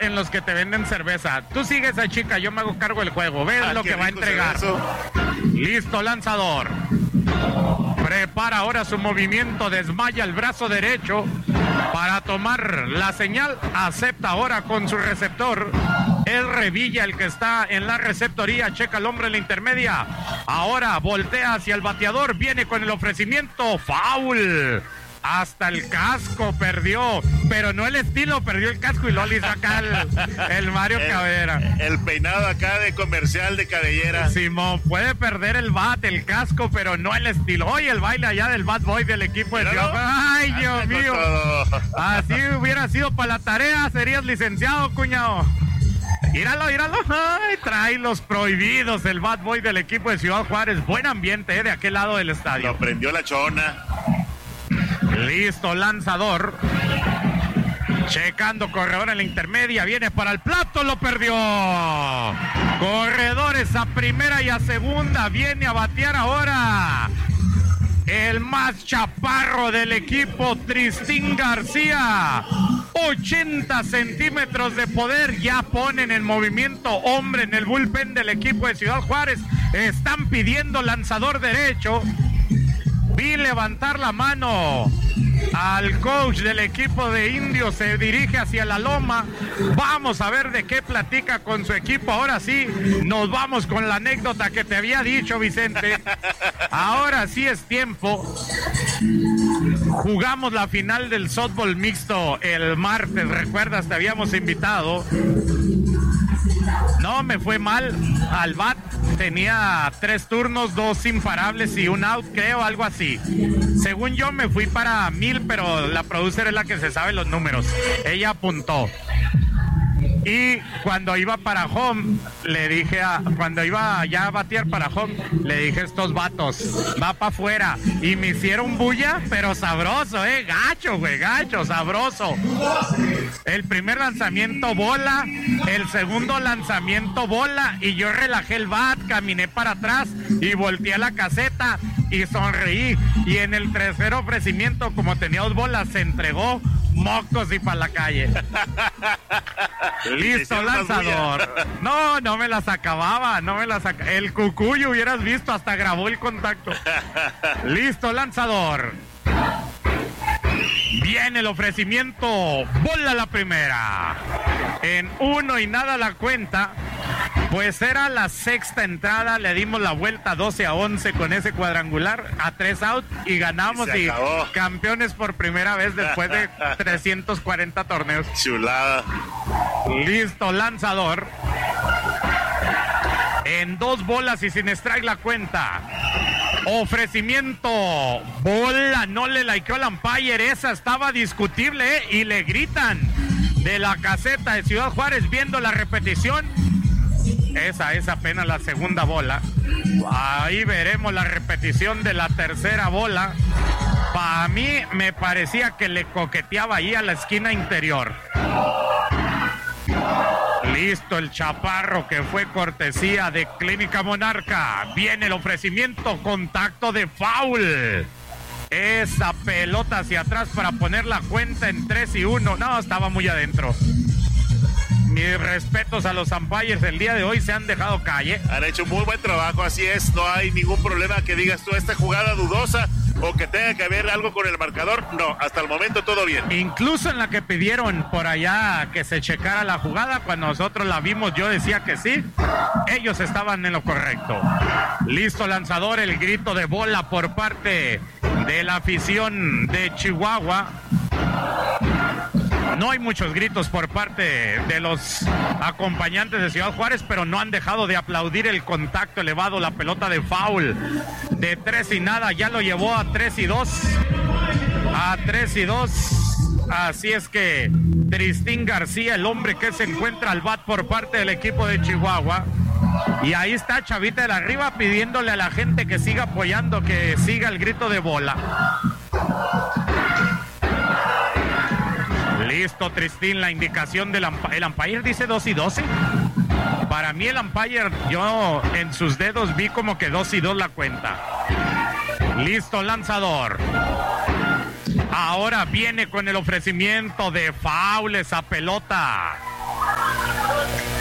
en los que te venden cerveza. Tú sigue esa chica, yo me hago cargo del juego. Ves lo que va a entregar. Listo, lanzador. Prepara ahora su movimiento, desmaya el brazo derecho para tomar la señal. Acepta ahora con su receptor. Es Revilla el que está en la receptoría. Checa el hombre en la intermedia. Ahora voltea hacia el bateador. Viene con el ofrecimiento. Foul. Hasta el casco perdió, pero no el estilo, perdió el casco y Loli saca el Mario Cabrera. El peinado acá de comercial de cabellera. Simón, puede perder el bat, el casco, pero no el estilo. Oye, el baile allá del bad boy del equipo de Ciudad. Ay, Dios mío. Así hubiera sido para la tarea, serías licenciado, cuñado. Míralo. Ay, trae los prohibidos el bad boy del equipo de Ciudad Juárez. Buen ambiente, de aquel lado del estadio. Lo prendió la chona. Listo, lanzador. Checando corredor en la intermedia. Viene para el plato, lo perdió. Corredores a primera y a segunda. Viene a batear ahora el más chaparro del equipo, Tristín García. 80 centímetros de poder. Ya ponen en movimiento hombre en el bullpen del equipo de Ciudad Juárez. Están pidiendo lanzador derecho. Vi levantar la mano al coach del equipo de Indios, se dirige hacia la loma. Vamos a ver de qué platica con su equipo. Ahora sí, nos vamos con la anécdota que te había dicho, Vicente. Ahora sí es tiempo. Jugamos la final del softball mixto el martes, ¿recuerdas? Te habíamos invitado. No me fue mal al bat. Tenía 3 turnos, 2 imparables y un out, creo, algo así. Según yo me fui para 1000, pero la producer es la que se sabe los números. Ella apuntó. Y cuando iba para home, le dije cuando iba ya a batear para home, le dije a estos vatos, va para afuera. Y me hicieron bulla, pero sabroso, gacho, güey, gacho, sabroso. El primer lanzamiento bola, el segundo lanzamiento bola, y yo relajé el bat, caminé para atrás y volteé a la caseta y sonreí. Y en el tercer ofrecimiento, como tenía 2 bolas, se entregó. Mocos y para la calle. Listo, lanzador. No me las acababa, el cucuyo hubieras visto, hasta grabó el contacto. Listo, lanzador. Viene el ofrecimiento, bola la primera. En 1 y nada la cuenta. Pues era la 6ª entrada, le dimos la vuelta 12-11 con ese cuadrangular a 3 out y ganamos y campeones por primera vez después de 340 torneos. Chulada. Listo, lanzador. En 2 bolas y sin strike la cuenta. Ofrecimiento, bola, no le likeó al umpire, esa estaba discutible, y le gritan de la caseta de Ciudad Juárez viendo la repetición. Esa es apenas la segunda bola. Ahí veremos la repetición de la tercera bola. Para mí me parecía que le coqueteaba ahí a la esquina interior. Listo el chaparro, que fue cortesía de Clínica Monarca. Viene el ofrecimiento, contacto de foul. Esa pelota hacia atrás para poner la cuenta en 3-1. No, estaba muy adentro. Mis respetos a los umpires, el día de hoy se han dejado calle. Han hecho muy buen trabajo, así es, no hay ningún problema que digas tú esta jugada dudosa o que tenga que ver algo con el marcador. No, hasta el momento todo bien. Incluso en la que pidieron por allá que se checara la jugada, cuando nosotros la vimos yo decía que sí, ellos estaban en lo correcto. Listo lanzador, el grito de bola por parte de la afición de Chihuahua. No hay muchos gritos por parte de los acompañantes de Ciudad Juárez, pero no han dejado de aplaudir el contacto elevado, la pelota de foul de 3 y nada, ya lo llevó a 3-2. A 3-2. Así es que Tristín García, el hombre que se encuentra al bat por parte del equipo de Chihuahua. Y ahí está Chavita de la Riva pidiéndole a la gente que siga apoyando, que siga el grito de bola. Listo, Tristín, la indicación del el umpire dice 2-12. Para mí el umpire, yo en sus dedos vi como que 2-2 la cuenta. Listo, lanzador. Ahora viene con el ofrecimiento de foul esa pelota.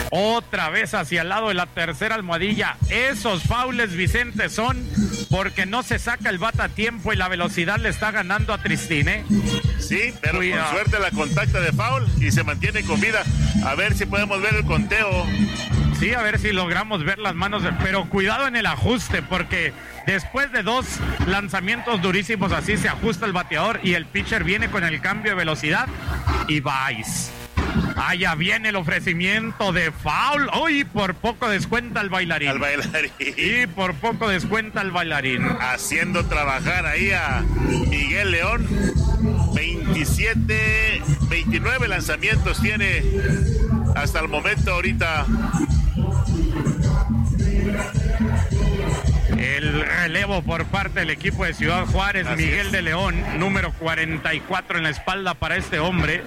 Otra vez hacia el lado de la tercera almohadilla. Esos faules, Vicente, son porque no se saca el bat a tiempo y la velocidad le está ganando a Tristine. Sí, pero con suerte la contacta de foul y se mantiene con vida. A ver si podemos ver el conteo. Sí, a ver si logramos ver las manos, pero cuidado en el ajuste, porque después de 2 lanzamientos durísimos así se ajusta el bateador y el pitcher viene con el cambio de velocidad y vais. Allá viene el ofrecimiento de foul. Uy, por poco descuenta el bailarín. Al bailarín. Y por poco descuenta el bailarín. Haciendo trabajar ahí a Miguel León. 29 lanzamientos tiene hasta el momento ahorita. El relevo por parte del equipo de Ciudad Juárez. Así Miguel de León, número 44 en la espalda para este hombre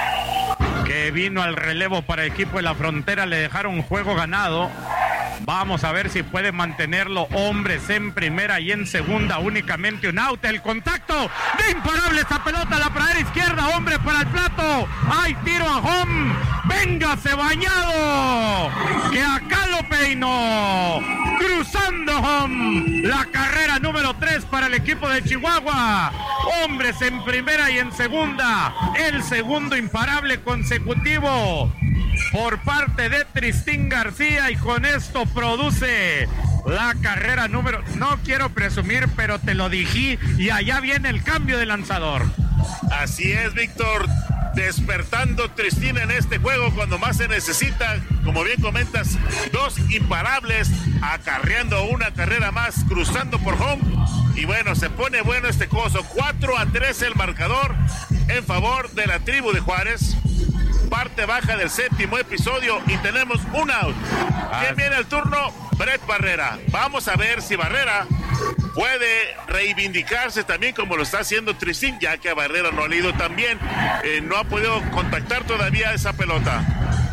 que vino al relevo para el equipo de la Frontera. Le dejaron juego ganado. Vamos a ver si puede mantenerlo. Hombres en primera y en segunda, únicamente un out. El contacto de imparable esta pelota a la pradera izquierda. Hombre para el plato. ¡Hay tiro a home! ¡Véngase bañado! ¡Que acá lo peinó! Cruzando home. La carrera número 3 para el equipo de Chihuahua. Hombres en primera y en segunda. El segundo imparable consecutivo por parte de Tristín García, y con esto produce la carrera número... No quiero presumir, pero te lo dije, y allá viene el cambio de lanzador. Así es, Víctor, despertando Tristín en este juego cuando más se necesita. Como bien comentas, 2 imparables, acarreando una carrera más, cruzando por home. Y bueno, se pone bueno este coso. 4-3 el marcador en favor de la tribu de Juárez. Parte baja del 7º episodio y tenemos un out. ¿Quién viene al turno? Brett Barrera. Vamos a ver si Barrera puede reivindicarse también como lo está haciendo Tristín, ya que a Barrera no ha ido tan bien. No ha podido contactar todavía esa pelota.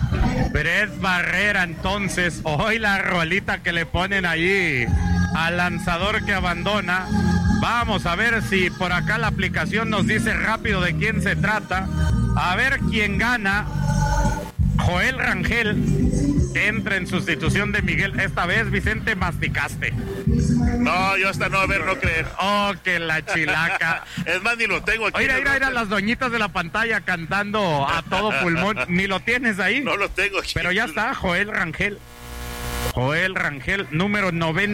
Brett Barrera, entonces, hoy la rolita que le ponen allí al lanzador que abandona. Vamos a ver si por acá la aplicación nos dice rápido de quién se trata. A ver quién gana. Joel Rangel entra en sustitución de Miguel. Esta vez, Vicente, masticaste. No, yo hasta no ver, no creer. Oh, que la chilaca. Es más, ni lo tengo aquí. Mira, las doñitas de la pantalla cantando a todo pulmón. Ni lo tienes ahí. No lo tengo aquí. Pero ya está, Joel Rangel. Joel Rangel, número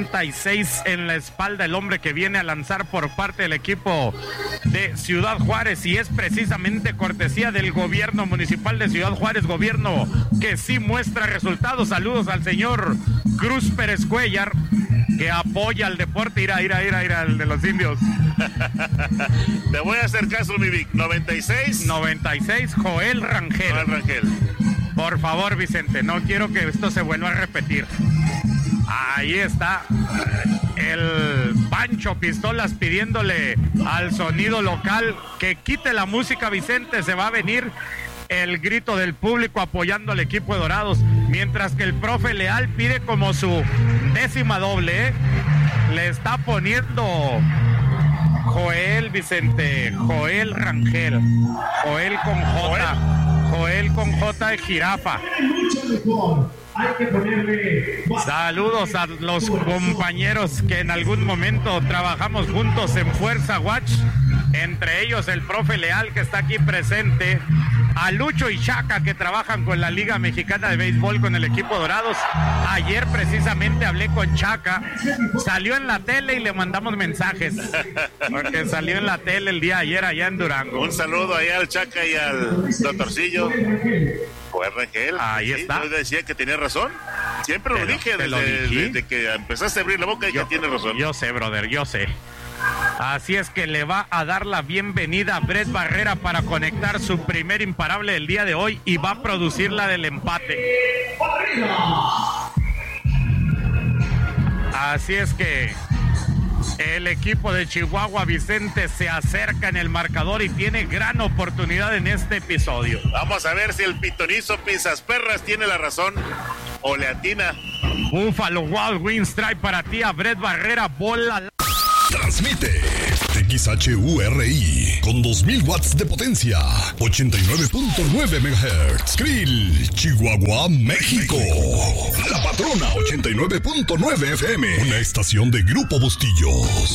96 en la espalda, el hombre que viene a lanzar por parte del equipo de Ciudad Juárez, y es precisamente cortesía del gobierno municipal de Ciudad Juárez, gobierno que sí muestra resultados. Saludos al señor Cruz Pérez Cuellar, que apoya al deporte. Ira, el de los indios. Te voy a hacer caso, mi Vic. 96, Joel Rangel. Joel Rangel. Por favor, Vicente, no quiero que esto se vuelva a repetir. Ahí está el Pancho Pistolas pidiéndole al sonido local que quite la música, Vicente. Se va a venir el grito del público apoyando al equipo de Dorados, mientras que el profe Leal pide como su 10ª doble. Le está poniendo Joel, Vicente, Joel Rangel, Joel con J de jirafa. Saludos a los compañeros que en algún momento trabajamos juntos en Fuerza Watch, entre ellos el profe Leal, que está aquí presente, a Lucho y Chaca, que trabajan con la Liga Mexicana de Béisbol con el equipo Dorados. Ayer precisamente hablé con Chaca, salió en la tele y le mandamos mensajes, porque salió en la tele el día de ayer allá en Durango. Un saludo allá al Chaca y al doctorcillo Joel Rangel. Ahí está. Yo decía que tenía razón. Siempre lo dije desde que empezaste a abrir la boca y ya tiene razón. Yo sé, brother, yo sé. Así es que le va a dar la bienvenida a Brett Barrera para conectar su primer imparable del día de hoy y va a producir la del empate. Así es que el equipo de Chihuahua, Vicente, se acerca en el marcador y tiene gran oportunidad en este episodio. Vamos a ver si el pitonizo Pinzas Perras tiene la razón o le atina. Buffalo Wild Wings trae para ti a Brett Barrera, bola. Transmite XHURI con 2000 watts de potencia, 89.9 MHz. Krill, Chihuahua, México. La Patrona 89.9 FM, una estación de Grupo Bustillos.